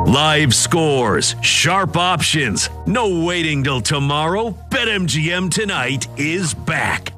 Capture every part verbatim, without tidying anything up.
Live scores, sharp options, no waiting till tomorrow. BetMGM Tonight is back.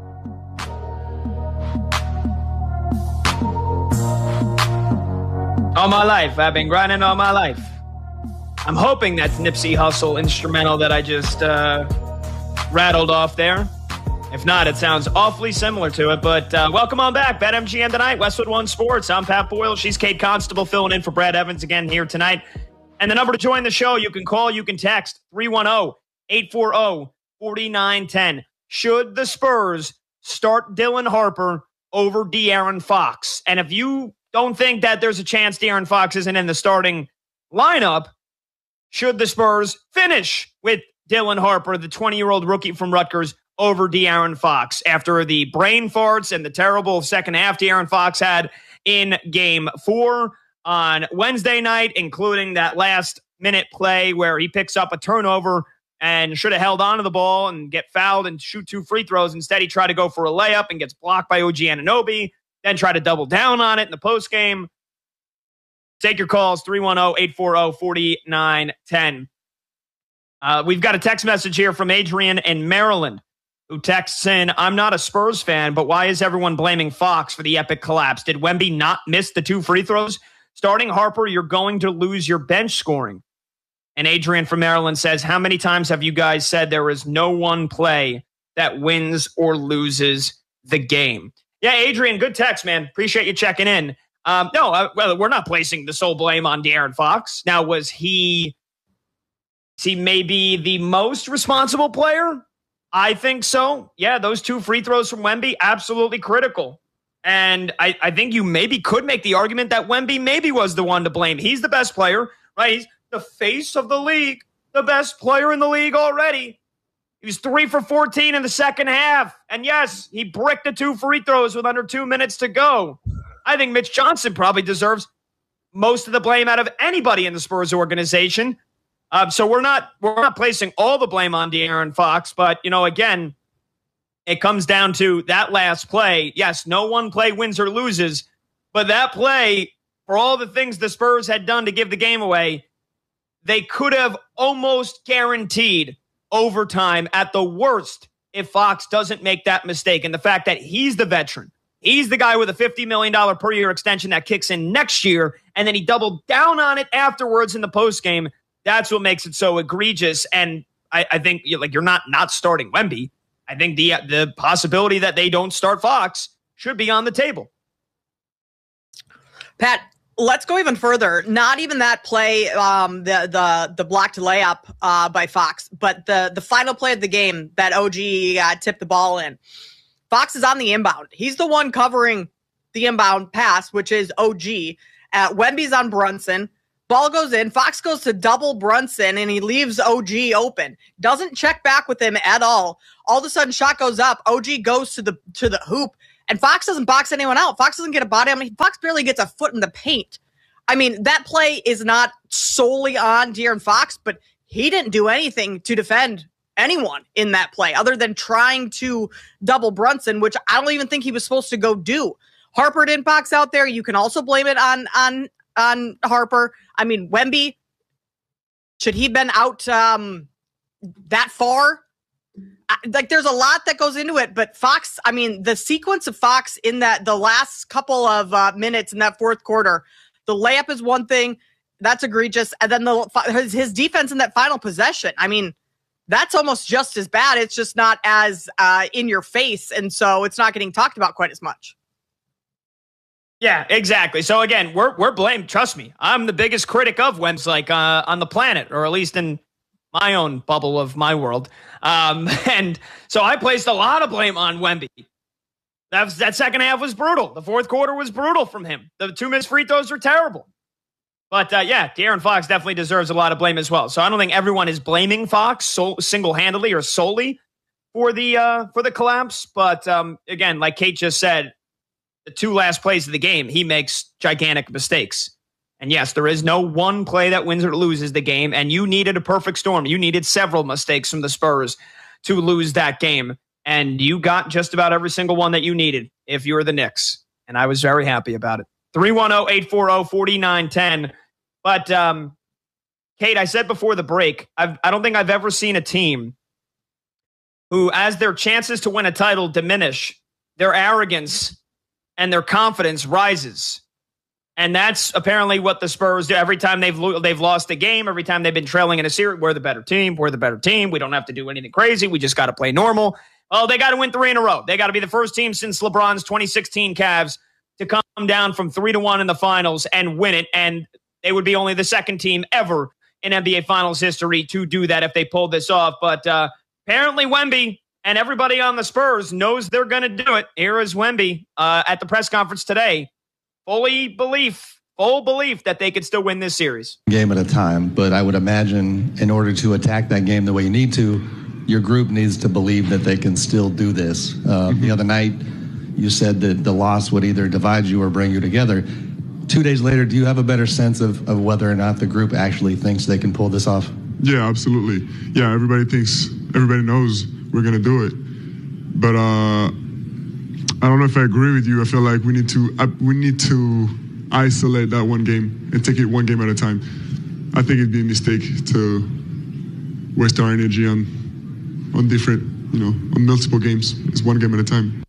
All my life, I've been grinding all my life. I'm hoping that's Nipsey Hussle instrumental that I just uh, rattled off there. If not, it sounds awfully similar to it. But uh, welcome on back. BetMGM Tonight, Westwood One Sports. I'm Pat Boyle. She's Kate Constable filling in for Brad Evans again here tonight. And the number to join the show, you can call, you can text three one zero, eight four zero, four nine one zero. Should the Spurs start Dylan Harper over De'Aaron Fox? And if you don't think that there's a chance De'Aaron Fox isn't in the starting lineup, should the Spurs finish with Dylan Harper, the twenty-year-old rookie from Rutgers, over De'Aaron Fox after the brain farts and the terrible second half De'Aaron Fox had in game four on Wednesday night, including that last minute play where he picks up a turnover and should have held onto the ball and get fouled and shoot two free throws. Instead, he tried to go for a layup and gets blocked by O G Anunoby, then try to double down on it in the postgame. Take your calls, three one zero, eight four zero, four nine one zero. Uh, we've got a text message here from Adrian in Maryland, who texts in, I'm not a Spurs fan, but why is everyone blaming Fox for the epic collapse? Did Wemby not miss the two free throws? Starting Harper, you're going to lose your bench scoring. And Adrian from Maryland says, how many times have you guys said there is no one play that wins or loses the game? Yeah, Adrian, good text, man. Appreciate you checking in. Um, no, uh, well, we're not placing the sole blame on De'Aaron Fox. Now, was he, is he maybe the most responsible player? I think so. Yeah, those two free throws from Wemby, absolutely critical. And I, I think you maybe could make the argument that Wemby maybe was the one to blame. He's the best player, right? He's the face of the league, the best player in the league already. He was three for fourteen in the second half. And yes, he bricked the two free throws with under two minutes to go. I think Mitch Johnson probably deserves most of the blame out of anybody in the Spurs organization. Um, so we're not we're not placing all the blame on De'Aaron Fox, but you know, again, it comes down to that last play. Yes, no one play wins or loses, but that play, for all the things the Spurs had done to give the game away, they could have almost guaranteed overtime at the worst if Fox doesn't make that mistake. And the fact that he's the veteran, he's the guy with a fifty million dollars per year extension that kicks in next year, and then he doubled down on it afterwards in the postgame. That's what makes it so egregious. And I, I think like you're not not starting Wemby. I think the the possibility that they don't start Fox should be on the table. Pat, let's go even further. Not even that play, um, the the the blocked layup uh, by Fox, but the the final play of the game that O G uh, tipped the ball in. Fox is on the inbound. He's the one covering the inbound pass, which is O G. Uh, Wemby's on Brunson. Ball goes in. Fox goes to double Brunson, and he leaves O G open. Doesn't check back with him at all. All of a sudden, shot goes up. O G goes to the to the hoop, and Fox doesn't box anyone out. Fox doesn't get a body. I mean, Fox barely gets a foot in the paint. I mean, that play is not solely on De'Aaron Fox, but he didn't do anything to defend anyone in that play other than trying to double Brunson, which I don't even think he was supposed to go do. Harper didn't box out there. You can also blame it on on on Harper. I mean, Wemby, should he have been out um, that far? I, like, there's a lot that goes into it, but Fox, I mean, the sequence of Fox in that the last couple of uh, minutes in that fourth quarter, the layup is one thing, that's egregious, and then the his, his defense in that final possession, I mean, that's almost just as bad. It's just not as uh, in your face, and so it's not getting talked about quite as much. Yeah, exactly. So again, we're we're blamed. Trust me, I'm the biggest critic of Wemby, like uh, on the planet, or at least in my own bubble of my world. Um, and so I placed a lot of blame on Wemby. That was, that second half was brutal. The fourth quarter was brutal from him. The two missed free throws were terrible. But uh, yeah, De'Aaron Fox definitely deserves a lot of blame as well. So I don't think everyone is blaming Fox so single-handedly or solely for the uh, for the collapse. But um, again, like Kate just said, the two last plays of the game, he makes gigantic mistakes. And yes, there is no one play that wins or loses the game. And you needed a perfect storm. You needed several mistakes from the Spurs to lose that game. And you got just about every single one that you needed if you were the Knicks. And I was very happy about it. three one zero, eight four zero, four nine one zero. But um, Kate, I said before the break, I've, I don't think I've ever seen a team who, as their chances to win a title diminish, their arrogance and their confidence rises. And that's apparently what the Spurs do every time they've lo- they've lost a game, every time they've been trailing in a series. We're the better team. We're the better team. We don't have to do anything crazy. We just got to play normal. Well, they got to win three in a row. They got to be the first team since LeBron's twenty sixteen Cavs to come down from three to one in the finals and win it. And they would be only the second team ever in N B A Finals history to do that if they pulled this off. But uh, apparently Wemby and everybody on the Spurs knows they're going to do it. Here is Wemby uh, at the press conference today. Fully belief, full belief that they could still win this series. Game at a time, but I would imagine in order to attack that game the way you need to, your group needs to believe that they can still do this. Uh, mm-hmm. The other night, you said that the loss would either divide you or bring you together. Two days later, do you have a better sense of, of whether or not the group actually thinks they can pull this off? Yeah, absolutely. Yeah, everybody thinks, everybody knows we're going to do it. But uh, I don't know if I agree with you. I feel like we need to uh, we need to isolate that one game and take it one game at a time. I think it'd be a mistake to waste our energy on on different, you know, on multiple games. It's one game at a time.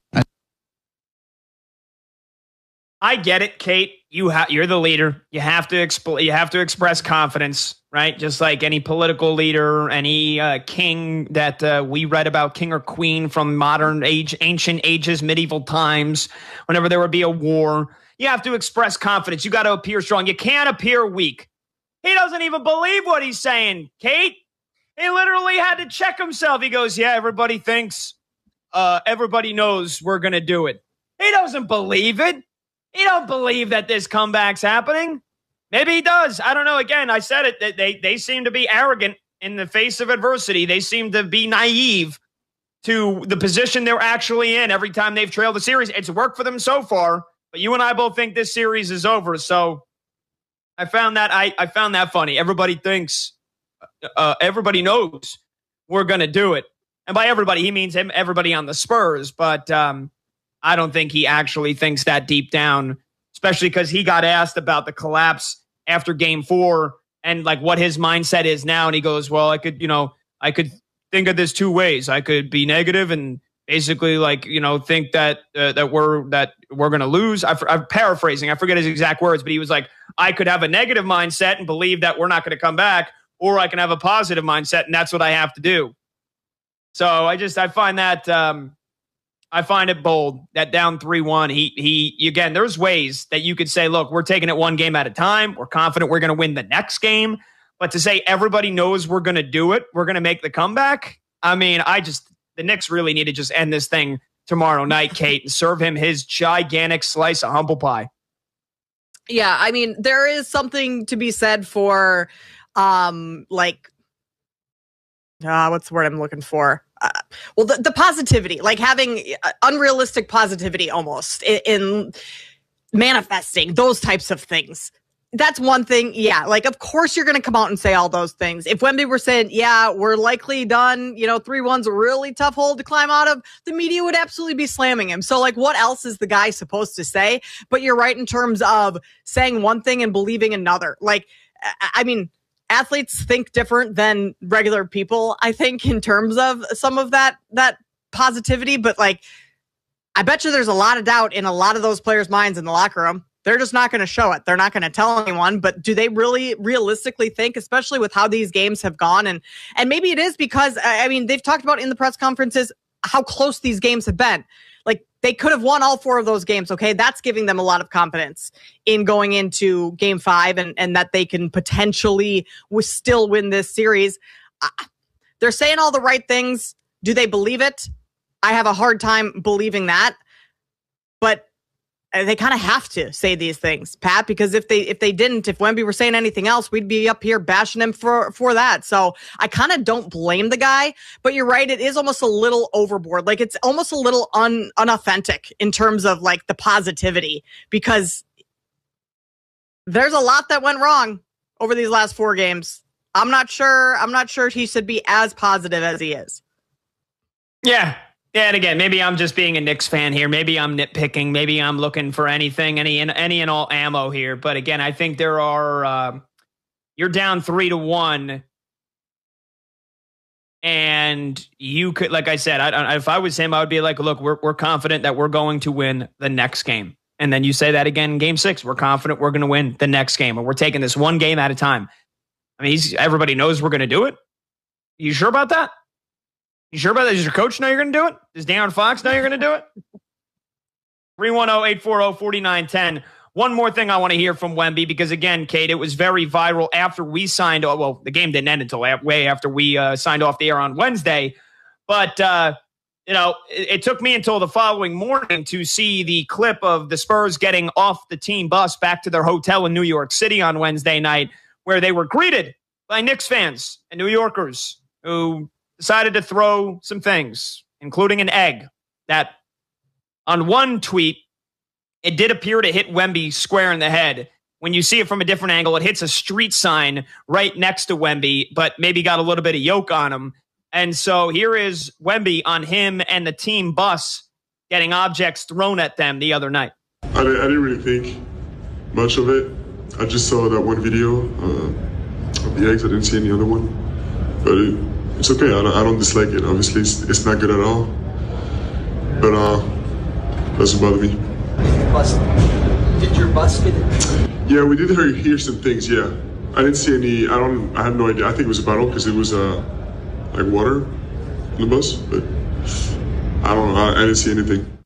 I get it, Kate. You ha- you're the leader. You have to expl- You have to express confidence, right? Just like any political leader, any uh, king that uh, we read about, king or queen from modern age, ancient ages, medieval times. Whenever there would be a war, you have to express confidence. You got to appear strong. You can't appear weak. He doesn't even believe what he's saying, Kate. He literally had to check himself. He goes, "Yeah, everybody thinks, uh, everybody knows we're gonna do it." He doesn't believe it. He don't believe that this comeback's happening. Maybe he does. I don't know. Again, I said it. That they they seem to be arrogant in the face of adversity. They seem to be naive to the position they're actually in every time they've trailed the series. It's worked for them so far, but you and I both think this series is over. So I found that I, I found that funny. Everybody thinks, uh, everybody knows we're going to do it. And by everybody, he means him, everybody on the Spurs. But um, I don't think he actually thinks that deep down, especially because he got asked about the collapse after game four and like what his mindset is now. And he goes, well, I could, you know, I could think of this two ways. I could be negative and basically like, you know, think that uh, that we're that we're going to lose. I, I'm paraphrasing. I forget his exact words, but he was like, I could have a negative mindset and believe that we're not going to come back, or I can have a positive mindset. And that's what I have to do. So I just I find that um, I find it bold that down three one. He he again. There's ways that you could say, look, we're taking it one game at a time. We're confident we're going to win the next game. But to say everybody knows we're going to do it, we're going to make the comeback. I mean, I just the Knicks really need to just end this thing tomorrow night, Kate, and serve him his gigantic slice of humble pie. Yeah, I mean, there is something to be said for, um, like. Uh, what's the word I'm looking for? Uh, well, the, the positivity, like having uh, unrealistic positivity almost in, in manifesting those types of things. That's one thing. Yeah, like, of course you're going to come out and say all those things. If Wemby were saying, yeah, we're likely done, you know, three one's a really tough hole to climb out of, the media would absolutely be slamming him. So, like, what else is the guy supposed to say? But you're right in terms of saying one thing and believing another. Like, I, I mean... athletes think different than regular people, I think, in terms of some of that that positivity. But like, I bet you there's a lot of doubt in a lot of those players' minds in the locker room. They're just not going to show it. They're not going to tell anyone. But do they really realistically think, especially with how these games have gone? And and maybe it is because, I mean, they've talked about in the press conferences how close these games have been. Like, they could have won all four of those games, okay? That's giving them a lot of confidence in going into game five and, and that they can potentially w- still win this series. Uh, they're saying all the right things. Do they believe it? I have a hard time believing that. But they kind of have to say these things, Pat, because if they if they didn't, if Wemby were saying anything else, we'd be up here bashing him for, for that. So I kind of don't blame the guy, but you're right. It is almost a little overboard. Like, it's almost a little un, unauthentic in terms of like the positivity, because there's a lot that went wrong over these last four games. I'm not sure. I'm not sure he should be as positive as he is. Yeah. Yeah, and again, maybe I'm just being a Knicks fan here. Maybe I'm nitpicking. Maybe I'm looking for anything, any any and all ammo here. But again, I think there are uh, you're down three to one. And you could, like I said, I, I, if I was him, I would be like, look, we're we're confident that we're going to win the next game. And then you say that again in game six. We're confident we're going to win the next game. And we're taking this one game at a time. I mean, he's, everybody knows we're going to do it. You sure about that? You sure about that? Does your coach know you're going to do it? Does De'Aaron Fox know you're going to do it? three one zero, eight four zero, four nine one zero. One more thing I want to hear from Wemby, because again, Kate, it was very viral after we signed. Well, the game didn't end until way after we uh, signed off the air on Wednesday. But, uh, you know, it, it took me until the following morning to see the clip of the Spurs getting off the team bus back to their hotel in New York City on Wednesday night, where they were greeted by Knicks fans and New Yorkers who decided to throw some things, including an egg that on one tweet, it did appear to hit Wemby square in the head. When you see it from a different angle, it hits a street sign right next to Wemby, but maybe got a little bit of yoke on him. And so here is Wemby on him and the team bus getting objects thrown at them the other night. I didn't, I didn't really think much of it. I just saw that one video uh, of the eggs. I didn't see any other one. But it, it's okay. I don't, I don't dislike it. Obviously, it's, it's not good at all. But uh, doesn't bother me. Bus. Did your bus get it? Yeah, we did hear, hear some things, yeah. I didn't see any, I don't, I have no idea. I think it was a bottle because it was uh, like water in the bus, but I don't know. I, I didn't see anything.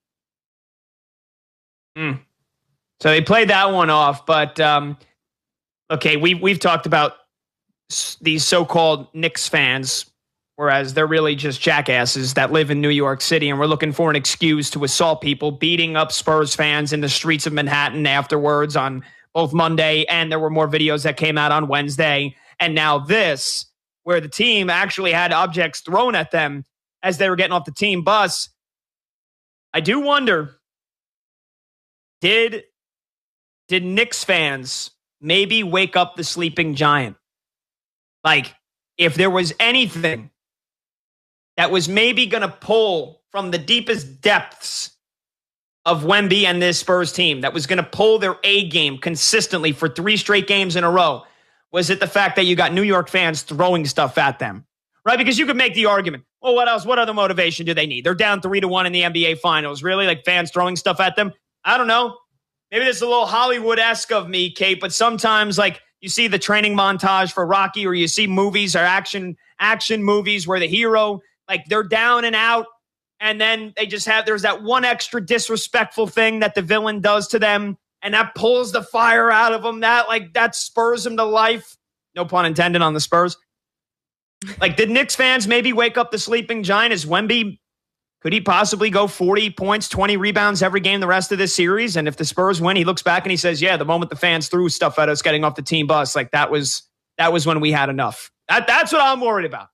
Mm. So they played that one off, but um, okay, we, we've talked about s- these so-called Knicks fans, whereas they're really just jackasses that live in New York City, and we're looking for an excuse to assault people, beating up Spurs fans in the streets of Manhattan afterwards on both Monday, and there were more videos that came out on Wednesday. And now this, where the team actually had objects thrown at them as they were getting off the team bus. I do wonder, did, did Knicks fans maybe wake up the sleeping giant? Like, if there was anything that was maybe going to pull from the deepest depths of Wemby and this Spurs team, that was going to pull their A game consistently for three straight games in a row, was it the fact that you got New York fans throwing stuff at them? Right? Because you could make the argument, well, what else? What other motivation do they need? They're down three to one in the N B A Finals. Really? Like fans throwing stuff at them? I don't know. Maybe this is a little Hollywood-esque of me, Kate, but sometimes like you see the training montage for Rocky, or you see movies or action action movies where the hero, like they're down and out, and then they just have, there's that one extra disrespectful thing that the villain does to them, and that pulls the fire out of them. That like that spurs them to life. No pun intended on the Spurs. Like, did Knicks fans maybe wake up the sleeping giant? Is Wemby, could he possibly go forty points, twenty rebounds every game the rest of this series? And if the Spurs win, he looks back and he says, yeah, the moment the fans threw stuff at us getting off the team bus, like that was that was when we had enough. That, that's what I'm worried about.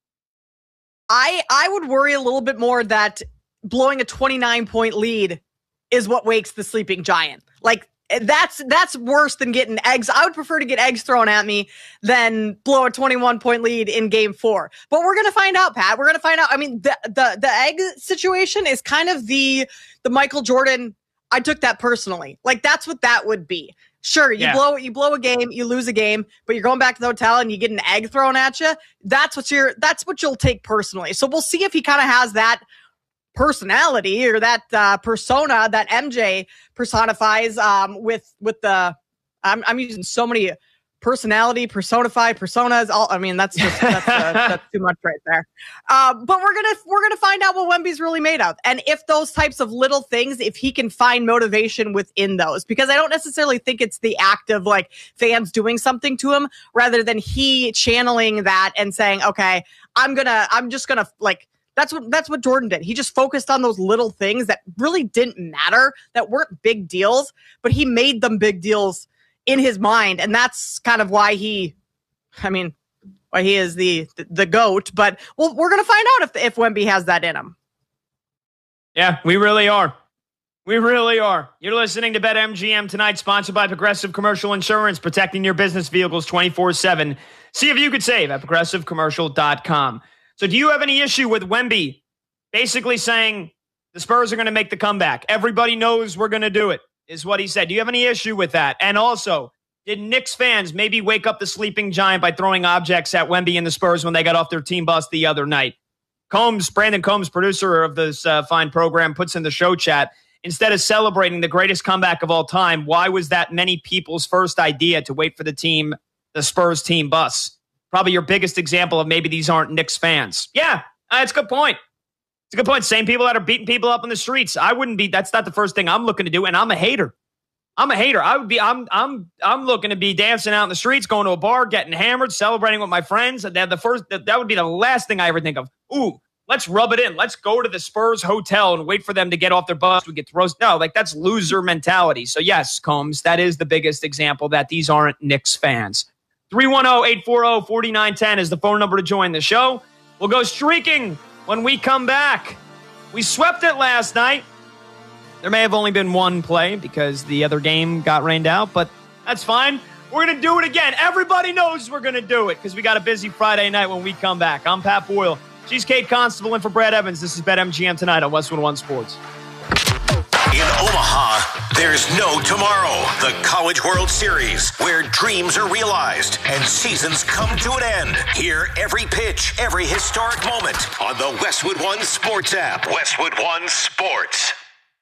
I I would worry a little bit more that blowing a twenty-nine point lead is what wakes the sleeping giant. Like that's that's worse than getting eggs. I would prefer to get eggs thrown at me than blow a twenty-one point lead in game four. But we're gonna find out, Pat. We're gonna find out. I mean, the the the egg situation is kind of the the Michael Jordan. I took that personally. Like that's what that would be. Sure, you yeah. blow you blow a game, you lose a game, but you're going back to the hotel and you get an egg thrown at you. That's what you're. That's what you'll take personally. So we'll see if he kind of has that personality or that uh, persona that M J personifies. Um, with with the, I'm I'm using so many personality, personify, personas. All I mean, that's just that's, uh, that's too much right there. Uh, but we're gonna we're gonna find out what Wemby's really made of, and if those types of little things, if he can find motivation within those, because I don't necessarily think it's the act of like fans doing something to him, rather than he channeling that and saying, okay, I'm gonna, I'm just gonna like. That's what that's what Jordan did. He just focused on those little things that really didn't matter, that weren't big deals, but he made them big deals in his mind, and that's kind of why he, I mean, why he is the the, the GOAT. But well, we're gonna find out if if Wemby has that in him. Yeah, we really are. We really are. You're listening to BetMGM tonight, sponsored by Progressive Commercial Insurance, protecting your business vehicles twenty-four seven. See if you could save at progressive commercial dot com. So do you have any issue with Wemby basically saying the Spurs are going to make the comeback? Everybody knows we're going to do it, is what he said. Do you have any issue with that? And also, did Knicks fans maybe wake up the sleeping giant by throwing objects at Wemby and the Spurs when they got off their team bus the other night? Combs, Brandon Combs, producer of this uh, fine program, puts in the show chat, instead of celebrating the greatest comeback of all time, why was that many people's first idea to wait for the team, the Spurs team bus? Probably your biggest example of maybe these aren't Knicks fans. Yeah, that's a good point. It's a good point. Same people that are beating people up in the streets. I wouldn't be, that's not the first thing I'm looking to do, and I'm a hater. I'm a hater. I would be, I'm, I'm, I'm looking to be dancing out in the streets, going to a bar, getting hammered, celebrating with my friends. That the first, that, that would be the last thing I ever think of. Ooh, let's rub it in. Let's go to the Spurs hotel and wait for them to get off their bus. We get throws. No, like that's loser mentality. So yes, Combs, that is the biggest example that these aren't Knicks fans. three one zero, eight four zero, four nine one zero is the phone number to join the show. We'll go streaking when we come back. We swept it last night. There may have only been one play because the other game got rained out, but that's fine. We're going to do it again. Everybody knows we're going to do it because we got a busy Friday night when we come back. I'm Pat Boyle. She's Kate Constable in for Brad Evans. This is BetMGM Tonight on Westwood One Sports. In Omaha, there's no tomorrow. The College World Series, where dreams are realized and seasons come to an end. Hear every pitch, every historic moment on the Westwood One Sports app. Westwood One Sports.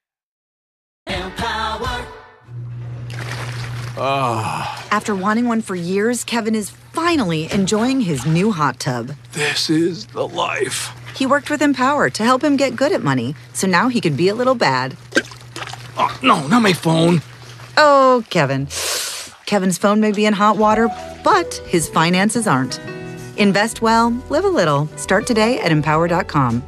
Empower. Oh. After wanting one for years, Kevin is finally enjoying his new hot tub. This is the life. He worked with Empower to help him get good at money, so now he can be a little bad. Oh, no, not my phone. Oh, Kevin. Kevin's phone may be in hot water, but his finances aren't. Invest well, live a little. Start today at empower dot com.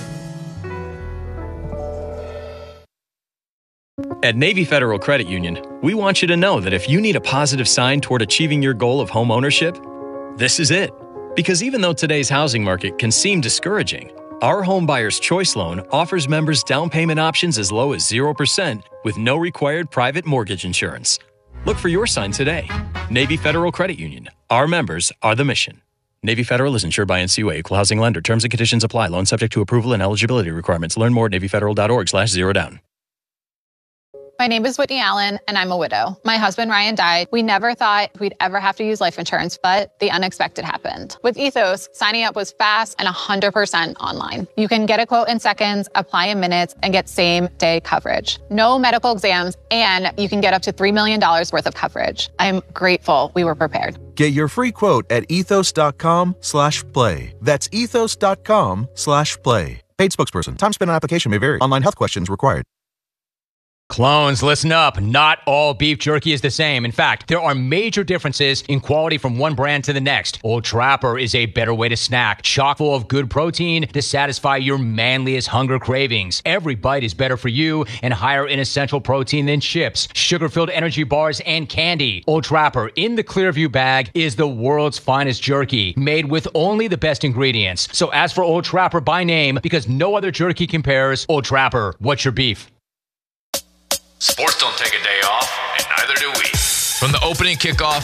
At Navy Federal Credit Union, we want you to know that if you need a positive sign toward achieving your goal of home ownership, this is it. Because even though today's housing market can seem discouraging, our Home Buyer's Choice Loan offers members down payment options as low as zero percent with no required private mortgage insurance. Look for your sign today. Navy Federal Credit Union. Our members are the mission. Navy Federal is insured by N C U A, Equal Housing Lender. Terms and conditions apply. Loan subject to approval and eligibility requirements. Learn more at navy federal dot org slash zero down. My name is Whitney Allen, and I'm a widow. My husband, Ryan, died. We never thought we'd ever have to use life insurance, but the unexpected happened. With Ethos, signing up was fast and one hundred percent online. You can get a quote in seconds, apply in minutes, and get same-day coverage. No medical exams, and you can get up to three million dollars worth of coverage. I'm grateful we were prepared. Get your free quote at ethos dot com slash play. That's ethos dot com slash play. Paid spokesperson. Time spent on application may vary. Online health questions required. Clones, listen up. Not all beef jerky is the same. In fact, there are major differences in quality from one brand to the next. Old Trapper is a better way to snack, chock full of good protein to satisfy your manliest hunger cravings. Every bite is better for you and higher in essential protein than chips, sugar-filled energy bars, and candy. Old Trapper in the Clearview bag is the world's finest jerky, made with only the best ingredients. So ask for Old Trapper by name because no other jerky compares. Old Trapper, what's your beef? Sports don't take a day off, and neither do we. From the opening kickoff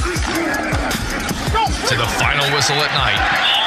to the final whistle at night,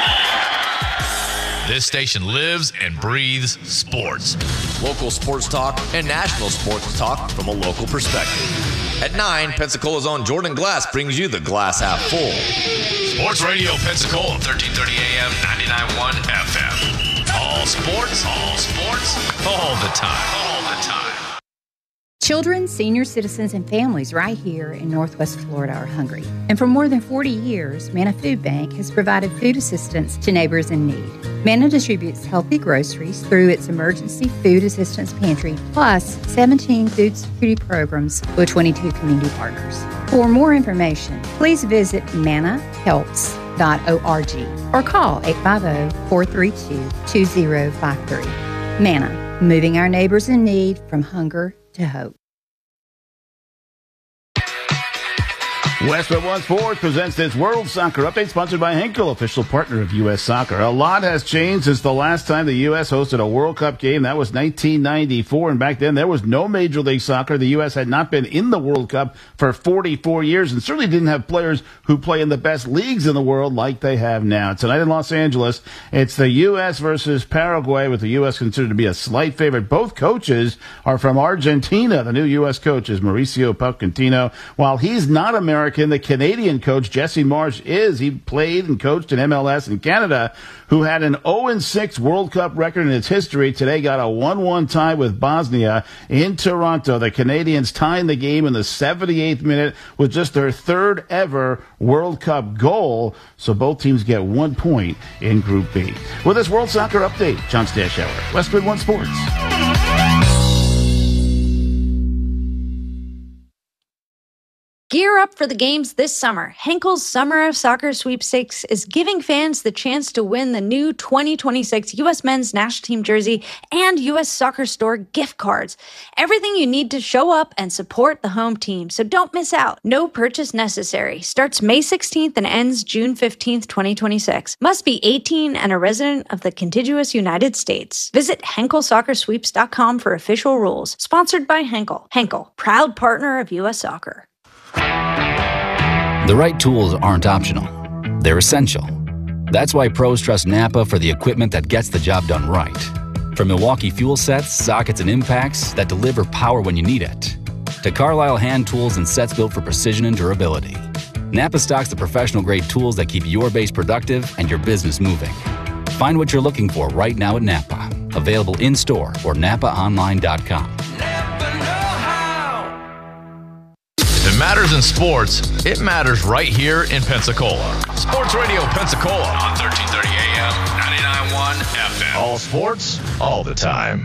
this station lives and breathes sports. Local sports talk and national sports talk from a local perspective. At nine, Pensacola's own Jordan Glass brings you the glass half full. Sports Radio Pensacola, thirteen thirty A M, ninety-nine point one F M. All sports, all sports, all the time, all the time. Children, senior citizens, and families right here in Northwest Florida are hungry. And for more than forty years, Manna Food Bank has provided food assistance to neighbors in need. Manna distributes healthy groceries through its Emergency Food Assistance Pantry, plus seventeen food security programs with twenty-two community partners. For more information, please visit manna helps dot org or call eight five zero, four three two, two zero five three. Manna, moving our neighbors in need from hunger to hope. Westwood One Sports presents this World Soccer Update, sponsored by Henkel, official partner of U S Soccer. A lot has changed since the last time the U S hosted a World Cup game. That was nineteen ninety-four, and back then there was no Major League Soccer. The U S had not been in the World Cup for forty-four years and certainly didn't have players who play in the best leagues in the world like they have now. Tonight in Los Angeles, it's the U S versus Paraguay, with the U S considered to be a slight favorite. Both coaches are from Argentina. The new U S coach is Mauricio Pochettino. While he's not American, the Canadian coach, Jesse Marsch, is. He played and coached in M L S in Canada, who had an oh and six World Cup record in its history. Today got a one one tie with Bosnia in Toronto. The Canadians tying the game in the seventy-eighth minute with just their third ever World Cup goal. So both teams get one point in Group B. With this World Soccer Update, John Stashower, Westwood One Sports. Gear up for the games this summer. Henkel's Summer of Soccer Sweepstakes is giving fans the chance to win the new twenty twenty-six U S Men's National Team jersey and U S Soccer Store gift cards. Everything you need to show up and support the home team, so don't miss out. No purchase necessary. Starts May sixteenth and ends June fifteenth, twenty twenty-six. Must be eighteen and a resident of the contiguous United States. Visit Henkel Soccer Sweeps dot com for official rules. Sponsored by Henkel. Henkel, proud partner of U S Soccer. The right tools aren't optional. They're essential. That's why pros trust Napa for the equipment that gets the job done right. From Milwaukee fuel sets, sockets, and impacts that deliver power when you need it, to Carlisle hand tools and sets built for precision and durability, Napa stocks the professional-grade tools that keep your base productive and your business moving. Find what you're looking for right now at Napa. Available in-store or napa online dot com. If it matters in sports, it matters right here in Pensacola. Sports Radio Pensacola on thirteen thirty A M, ninety-nine point one F M. All sports, all the time.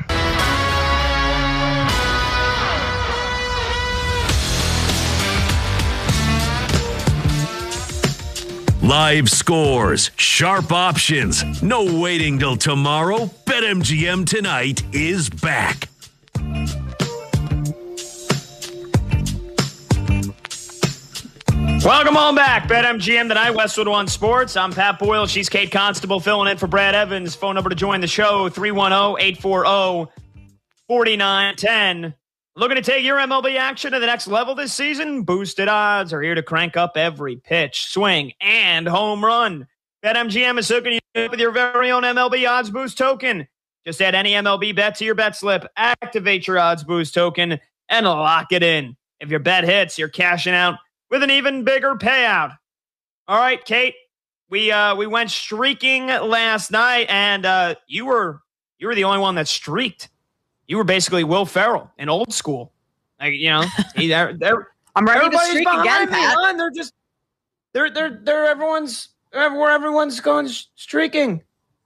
Live scores, sharp options, no waiting till tomorrow. BetMGM tonight is back. Welcome on back. BetMGM tonight, Westwood One Sports. I'm Pat Boyle. She's Kate Constable filling in for Brad Evans. Phone number to join the show, three one zero, eight four zero, four nine one zero. Looking to take your M L B action to the next level this season? Boosted odds are here to crank up every pitch, swing, and home run. BetMGM is hooking you up with your very own M L B Odds Boost token. Just add any M L B bet to your bet slip, activate your Odds Boost token, and lock it in. If your bet hits, you're cashing out with an even bigger payout. All right, Kate, we uh, we went streaking last night, and uh, you were you were the only one that streaked. You were basically Will Ferrell in Old School. Like, you know, they're, they're, I'm ready to streak again, me, Pat. huh? They're just they're they're they're everyone's where everyone's going streaking.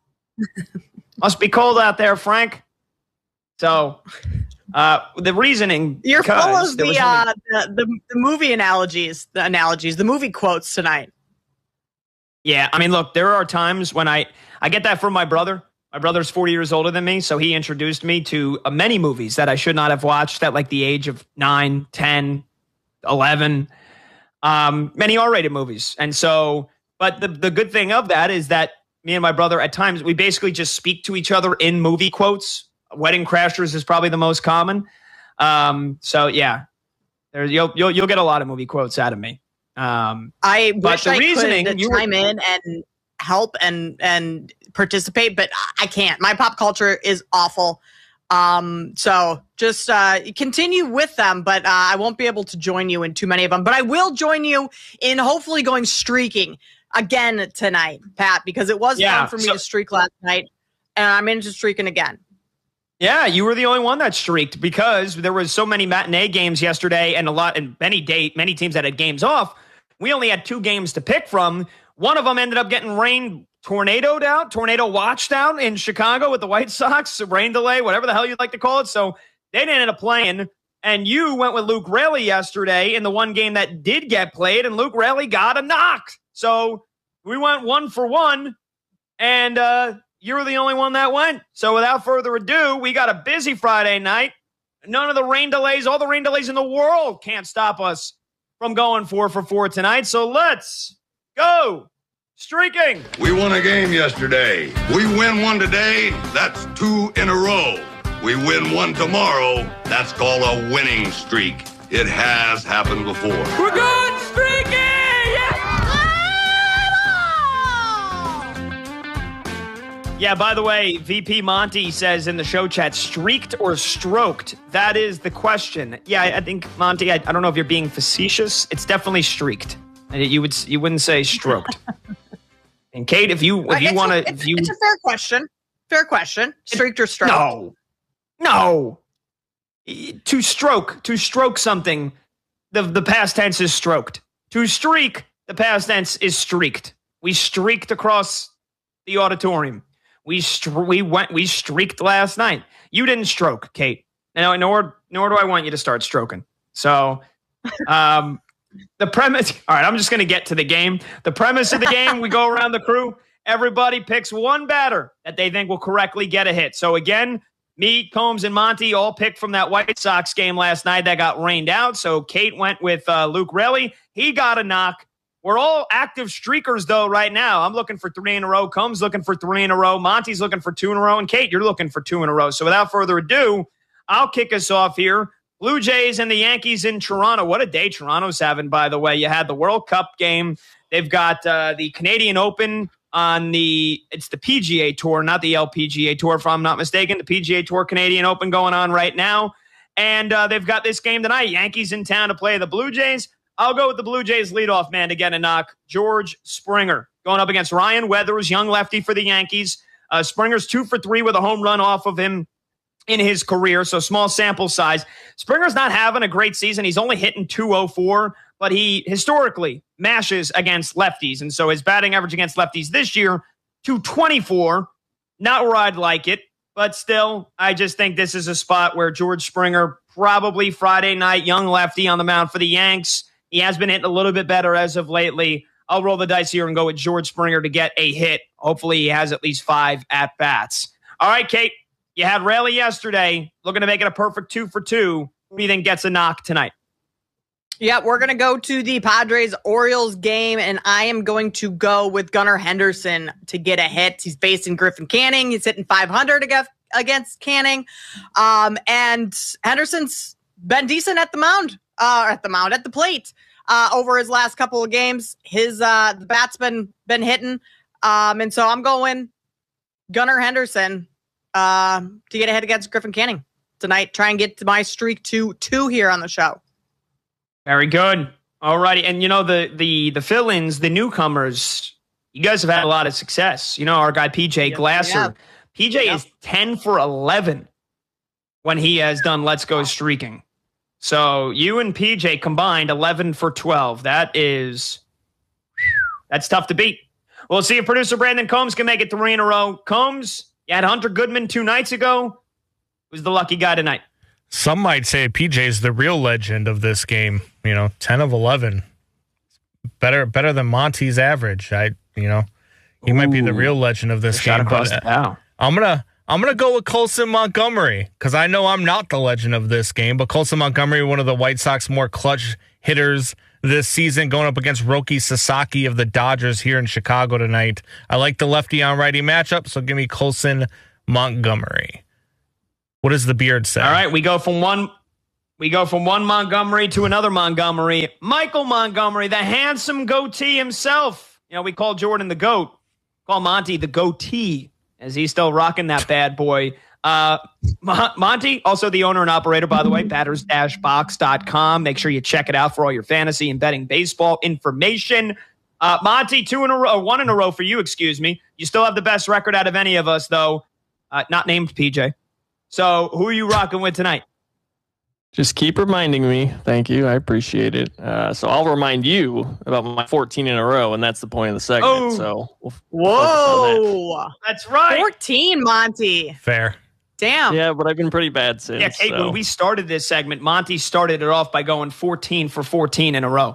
Must be cold out there, Frank. So. Uh, the reasoning you're full of the, only- uh, the, the the movie analogies, the analogies, the movie quotes tonight. Yeah, I mean, look, there are times when I I get that from my brother. My brother's forty years older than me, so he introduced me to uh, many movies that I should not have watched at like the age of nine, ten, eleven. Um, many R-rated movies, and so. But the the good thing of that is that me and my brother at times we basically just speak to each other in movie quotes. Wedding Crashers is probably the most common. Um, so yeah, there you'll you'll you'll get a lot of movie quotes out of me. Um, I but wish the I reasoning could you chime were, in and help and and participate, but I can't. My pop culture is awful. Um, so just uh, continue with them, but uh, I won't be able to join you in too many of them. But I will join you in hopefully going streaking again tonight, Pat, because it was Yeah, fun for me so- to streak last night, and I'm into streaking again. Yeah, you were the only one that streaked because there was so many matinee games yesterday and a lot and many date many teams that had games off. We only had two games to pick from. One of them ended up getting rain tornadoed out, tornado watched out in Chicago with the White Sox, rain delay, whatever the hell you'd like to call it. So they didn't end up playing. And you went with Luke Raley yesterday in the one game that did get played, and Luke Raley got a knock. So we went one for one, and uh you were the only one that went. So without further ado, we got a busy Friday night. None of the rain delays, all the rain delays in the world can't stop us from going four for four tonight. So let's go streaking. We won a game yesterday. We win one today. That's two in a row. We win one tomorrow. That's called a winning streak. It has happened before. We're good streaking! Yeah, by the way, V P Monty says in the show chat, streaked or stroked? That is the question. Yeah, I, I think, Monty, I, I don't know if you're being facetious. It's definitely streaked. You would you wouldn't say stroked. And Kate, if you if you want to, it's, you it's a fair question. Fair question. Streaked or stroked? No, no. To stroke, to stroke something, the the past tense is stroked. To streak, the past tense is streaked. We streaked across the auditorium. We str- we went we streaked last night. You didn't stroke, Kate. Now, nor nor do I want you to start stroking. So, um, the premise. All right, I'm just going to get to the game. The premise of the game: we go around the crew. Everybody picks one batter that they think will correctly get a hit. So again, me, Combs, and Monty all picked from that White Sox game last night that got rained out. So Kate went with uh, Luke Raley. He got a knock. We're all active streakers, though, right now. I'm looking for three in a row. Combs looking for three in a row. Monty's looking for two in a row. And Kate, you're looking for two in a row. So without further ado, I'll kick us off here. Blue Jays and the Yankees in Toronto. What a day Toronto's having, by the way. You had the World Cup game. They've got uh, the Canadian Open on the, it's the P G A Tour, not the L P G A Tour, if I'm not mistaken. The P G A Tour Canadian Open going on right now. And uh, they've got this game tonight. Yankees in town to play the Blue Jays. I'll go with the Blue Jays leadoff man to get a knock, George Springer, going up against Ryan Weathers, young lefty for the Yankees. Uh, Springer's two for three with a home run off of him in his career, so small sample size. Springer's not having a great season. He's only hitting two oh four, but he historically mashes against lefties, and so his batting average against lefties this year, two twenty-four, not where I'd like it, but still, I just think this is a spot where George Springer, probably Friday night, young lefty on the mound for the Yanks. He has been hitting a little bit better as of lately. I'll roll the dice here and go with George Springer to get a hit. Hopefully he has at least five at-bats. All right, Kate, you had Raley yesterday. Looking to make it a perfect two for two. Who do you think gets a knock tonight? Yeah, we're going to go to the Padres-Orioles game, and I am going to go with Gunnar Henderson to get a hit. He's facing Griffin Canning. He's hitting five hundred against Canning. Um, and Henderson's been decent at the mound. Uh, at the mound, at the plate, uh, over his last couple of games. His uh, the bat's been been hitting, um, and so I'm going Gunnar Henderson uh, to get a hit against Griffin Canning tonight. Try and get to my streak to two here on the show. Very good. All righty, and you know the the the fill-ins, the newcomers. You guys have had a lot of success. You know our guy P J Glasser. Yeah. P J Yeah. is ten for eleven when he has done Let's Go streaking. So you and P J combined eleven for twelve. That is, that's tough to beat. We'll see if producer Brandon Combs can make it three in a row. Combs, you had Hunter Goodman two nights ago. Who's the lucky guy tonight? Some might say P J's the real legend of this game. You know, ten of eleven. Better better than Monty's average. I, you know, he Ooh, might be the real legend of this game. But uh, I'm going to I'm going to go with Colson Montgomery because I know I'm not the legend of this game, but Colson Montgomery, one of the White Sox more clutch hitters this season, going up against Roki Sasaki of the Dodgers here in Chicago tonight. I like the lefty on righty matchup, so give me Colson Montgomery. What does the beard say? All right, we go from one we go from one Montgomery to another Montgomery. Michael Montgomery, the handsome goatee himself. You know, we call Jordan the GOAT. Call Monty the goatee, as he's still rocking that bad boy. Uh, Monty, also the owner and operator, by the way, batters dash box dot com. Make sure you check it out for all your fantasy and betting baseball information. Uh, Monty, two in a row, one in a row for you, excuse me. You still have the best record out of any of us, though. Uh, not named P J. So who are you rocking with tonight? Just keep reminding me. Thank you. I appreciate it. Uh, so I'll remind you about my fourteen in a row, and that's the point of the segment. Oh. So we'll Whoa. that. That's right. fourteen, Monty. Fair. Damn. Yeah, but I've been pretty bad since. Yeah, Kate, so. when we started this segment, Monty started it off by going fourteen for fourteen in a row.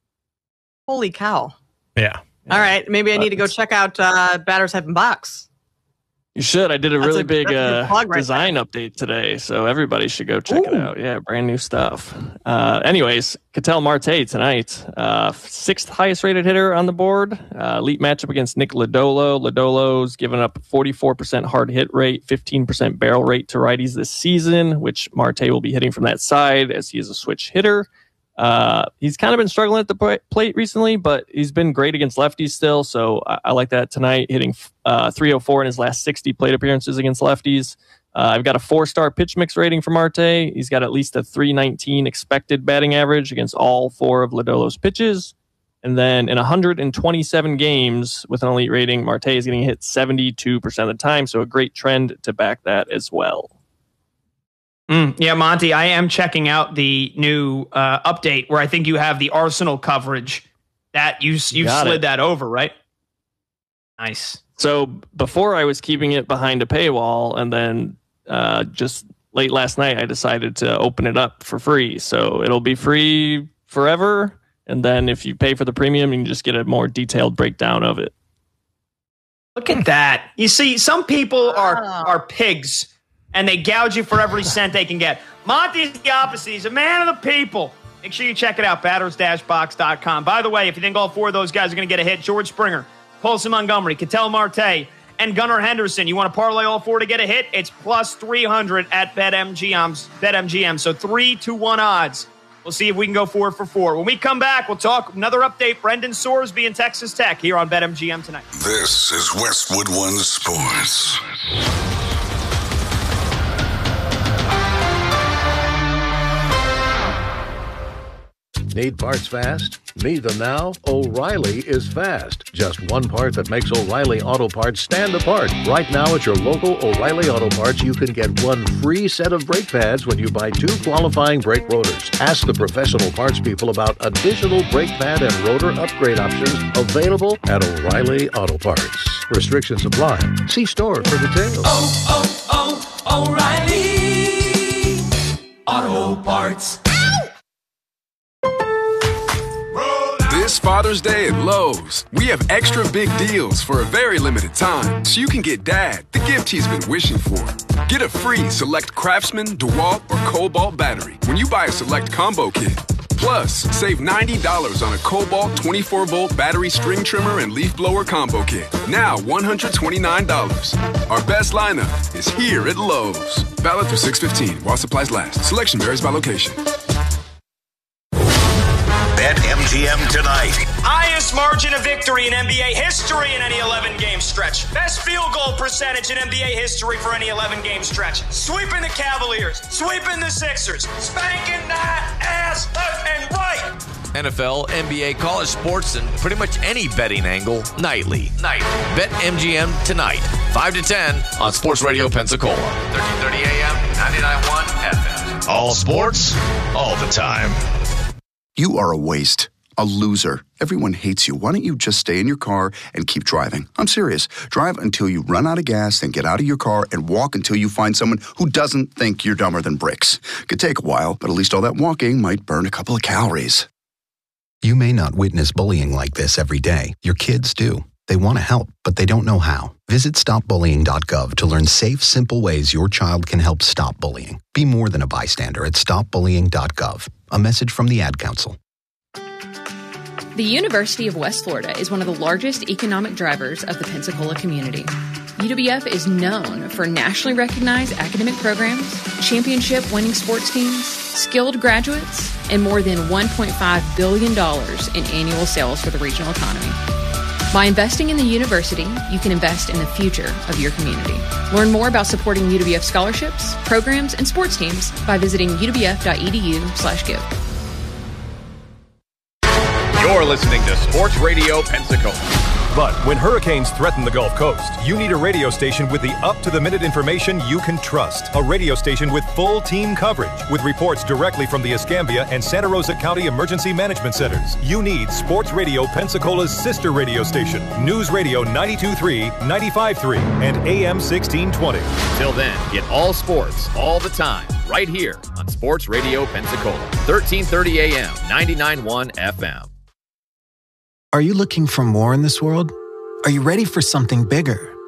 Holy cow. Yeah. All right. Maybe I need to go check out uh, Batters Heaven Box. You should. I did a That's really a- big that's a good uh, plug right design update today, so everybody should go check it Ooh. out. Yeah, brand new stuff. Uh, anyways, Ketel Marte tonight, uh, sixth highest rated hitter on the board. Uh, elite matchup against Nick Lodolo. Lodolo's given up forty-four percent hard hit rate, fifteen percent barrel rate to righties this season, which Marte will be hitting from that side as he is a switch hitter. Uh, he's kind of been struggling at the pl- plate recently, but he's been great against lefties still. So I, I like that tonight, hitting uh, three oh four in his last sixty plate appearances against lefties. Uh, I've got a four-star pitch mix rating for Marte. He's got at least a three nineteen expected batting average against all four of Lodolo's pitches. And then in one hundred twenty-seven games with an elite rating, Marte is getting hit seventy-two percent of the time. So a great trend to back that as well. Mm, yeah, Monty, I am checking out the new uh, update where I think you have the Arsenal coverage. That you you Got slid it. that over, right? Nice. So before I was keeping it behind a paywall, and then uh, just late last night I decided to open it up for free. So it'll be free forever. And then if you pay for the premium, you can just get a more detailed breakdown of it. Look at that. You see, some people are are pigs, and they gouge you for every cent they can get. Monty's the opposite. He's a man of the people. Make sure you check it out, batters dash box dot com. By the way, if you think all four of those guys are going to get a hit, George Springer, Colson Montgomery, Ketel Marte, and Gunnar Henderson, you want to parlay all four to get a hit? It's plus three hundred at BetMGM's, BetMGM. So three to one odds. We'll see if we can go four for four. When we come back, we'll talk another update. Brendan Sorsby and Texas Tech here on BetMGM tonight. This is Westwood One Sports. Need parts fast? Need them now? O'Reilly is fast. Just one part that makes O'Reilly Auto Parts stand apart. Right now at your local O'Reilly Auto Parts, you can get one free set of brake pads when you buy two qualifying brake rotors. Ask the professional parts people about additional brake pad and rotor upgrade options available at O'Reilly Auto Parts. Restrictions apply. See store for details. Oh, oh, oh, O'Reilly Auto Parts. This Father's Day at Lowe's, we have extra big deals for a very limited time, so you can get Dad the gift he's been wishing for. Get a free Select Craftsman, DeWalt, or Cobalt battery when you buy a Select Combo Kit. Plus, save ninety dollars on a Cobalt twenty-four volt battery string trimmer and leaf blower combo kit. Now one hundred twenty-nine dollars. Our best lineup is here at Lowe's. Valid through six fifteen while supplies last. Selection varies by location. BetMGM tonight. Highest margin of victory in N B A history in any eleven-game stretch. Best field goal percentage in N B A history for any eleven-game stretch. Sweeping the Cavaliers, sweeping the Sixers, spanking that ass left and right. N F L, N B A, college sports, and pretty much any betting angle nightly. Night. BetMGM tonight, five to ten on Sports Radio Pensacola. thirteen thirty A M, ninety-nine point one F M. All sports, all the time. You are a waste, a loser. Everyone hates you. Why don't you just stay in your car and keep driving? I'm serious. Drive until you run out of gas, then get out of your car and walk until you find someone who doesn't think you're dumber than bricks. Could take a while, but at least all that walking might burn a couple of calories. You may not witness bullying like this every day. Your kids do. They want to help, but they don't know how. Visit stop bullying dot gov to learn safe, simple ways your child can help stop bullying. Be more than a bystander at stop bullying dot gov. A message from the Ad Council. The University of West Florida is one of the largest economic drivers of the Pensacola community. U W F is known for nationally recognized academic programs, championship-winning sports teams, skilled graduates, and more than one point five billion dollars in annual sales for the regional economy. By investing in the university, you can invest in the future of your community. Learn more about supporting U W F scholarships, programs, and sports teams by visiting u w f dot e d u slash give. You're listening to Sports Radio Pensacola. But when hurricanes threaten the Gulf Coast, you need a radio station with the up-to-the-minute information you can trust. A radio station with full team coverage, with reports directly from the Escambia and Santa Rosa County Emergency Management Centers. You need Sports Radio Pensacola's sister radio station, News Radio ninety-two point three, ninety-five point three, and A M sixteen twenty. Till then, get all sports, all the time, right here on Sports Radio Pensacola, thirteen thirty A M, ninety-nine point one F M. Are you looking for more in this world? Are you ready for something bigger?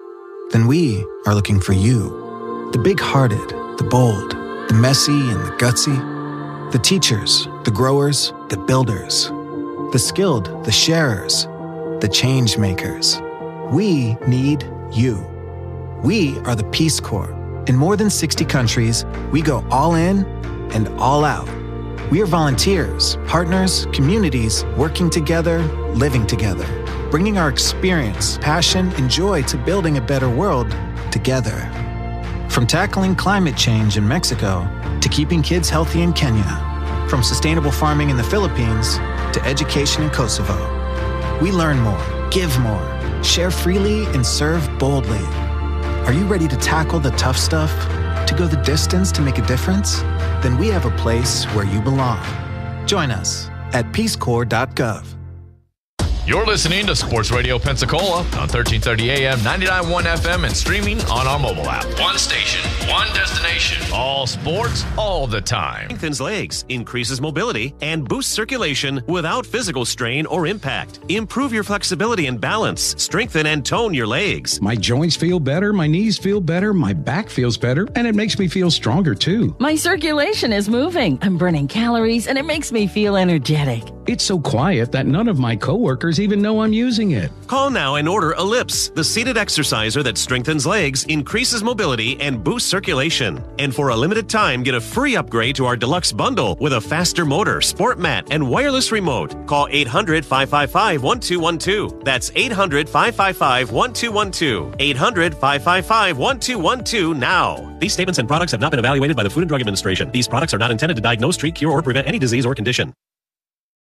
then we are looking for you. The big-hearted, the bold, the messy and the gutsy. The teachers, the growers, the builders. The skilled, the sharers, the change makers. We need you. We are the Peace Corps. In more than sixty countries, we go all in and all out. We are volunteers, partners, communities, working together, living together, bringing our experience, passion, and joy to building a better world together. From tackling climate change in Mexico to keeping kids healthy in Kenya, from sustainable farming in the Philippines to education in Kosovo. We learn more, give more, share freely, and serve boldly. Are you ready to tackle the tough stuff? To go the distance to make a difference? Then we have a place where you belong. Join us at peace corps dot gov. You're listening to Sports Radio Pensacola on thirteen thirty A M, ninety-nine point one F M, and streaming on our mobile app. One station, one destination. All sports, all the time. Strengthens legs, increases mobility, and boosts circulation without physical strain or impact. Improve your flexibility and balance. Strengthen and tone your legs. My joints feel better, my knees feel better, my back feels better, and it makes me feel stronger too. My circulation is moving. I'm burning calories, and it makes me feel energetic. It's so quiet that none of my coworkers even know I'm using it. Call now and order Ellipse, the seated exerciser that strengthens legs, increases mobility, and boosts circulation. And for a limited time, get a free upgrade to our deluxe bundle with a faster motor, sport mat, and wireless remote. Call eight hundred, five five five, one two one two. That's eight hundred, five five five, one two one two. eight hundred, five five five, one two one two now. These statements and products have not been evaluated by the Food and Drug Administration. These products are not intended to diagnose, treat, cure, or prevent any disease or condition.